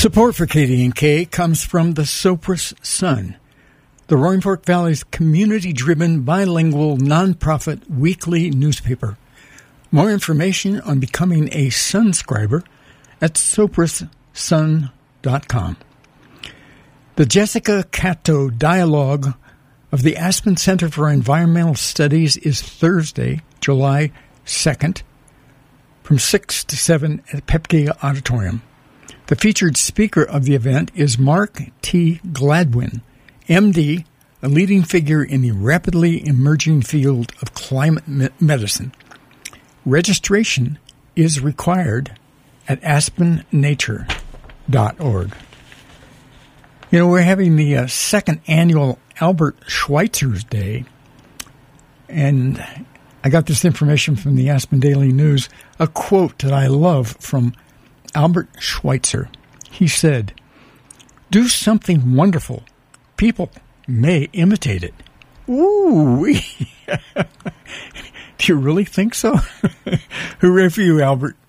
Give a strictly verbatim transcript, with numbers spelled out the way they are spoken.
Support for K D and K comes from the Sopris Sun, the Roaring Fork Valley's community-driven, bilingual, nonprofit weekly newspaper. More information on becoming a Sunscriber at sopris sun dot com. The Jessica Cato Dialogue of the Aspen Center for Environmental Studies is Thursday, July second, from six to seven at Pepke Auditorium. The featured speaker of the event is Mark T. Gladwin, M D, a leading figure in the rapidly emerging field of climate me- medicine. Registration is required at aspen nature dot org. You know, we're having the uh, second annual Albert Schweitzer's Day, and I got this information from the Aspen Daily News, a quote that I love from Albert Schweitzer. He said, "Do something wonderful. People may imitate it." Ooh, do you really think so? Hooray for you, Albert.